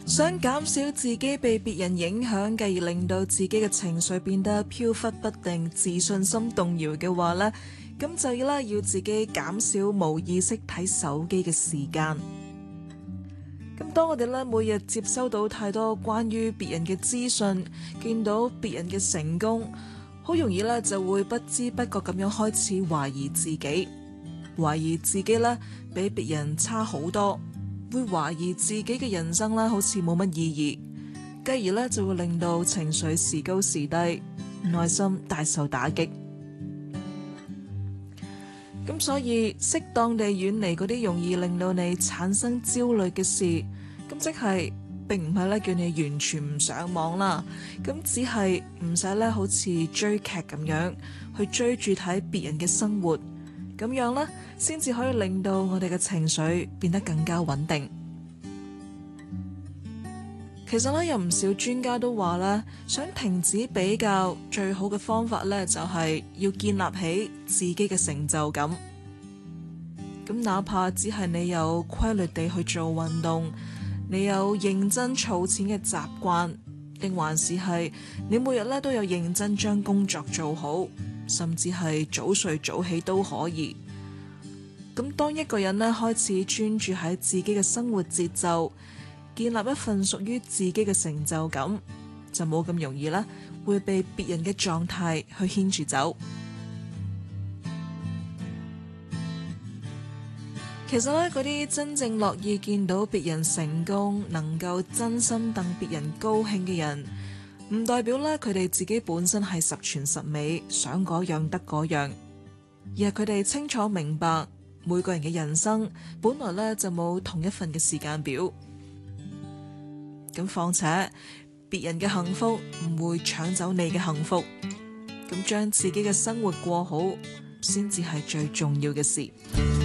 想減少自己被別人影響，繼而令到自己嘅情緒變得飄忽不定、自信心動搖嘅話呢，咁就要自己減少無意識睇手機嘅時間。咁當我哋每日接收到太多關於別人嘅資訊，見到別人嘅成功，好容易就會不知不覺咁樣開始懷疑自己，懷疑自己比別人差好多。會懷疑自己嘅人生好似冇乜意義，繼而就會令到情緒時高時低，內心大受打擊。咁所以適當地遠離嗰啲容易令到你產生焦慮嘅事，咁即係並唔係叫你完全唔上網啦，咁只係唔使好似追劇咁樣去追住睇別人嘅生活。咁樣先至可以令到我哋嘅情緒變得更加穩定。其實有唔少專家都話想停止比較最好嘅方法就係要建立起自己嘅成就感。咁哪怕只係你有規律地去做運動，你有認真儲錢嘅習慣，定還是係你每日都有認真將工作做好，甚至係早睡早起都可以。咁當一個人開始專注喺自己嘅生活節奏，建立一份屬於自己嘅成就感，就冇咁容易會被別人嘅狀態去牽住走。其實嗰啲真正樂意見到別人成功，能夠真心戥別人高興嘅人，唔代表佢哋自己本身係十全十美，想嗰樣得嗰樣，而係佢哋清楚明白每個人嘅人生本來就冇同一份嘅時間表。咁況且別人嘅幸福唔會搶走你嘅幸福，咁將自己嘅生活過好先至係最重要嘅事。